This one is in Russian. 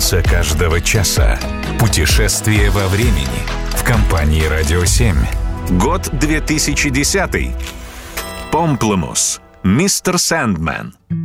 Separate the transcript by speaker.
Speaker 1: Танцы каждого часа. Путешествие во времени. В компании «Радио 7». Год 2010. Помплумус. Мистер Сэндман.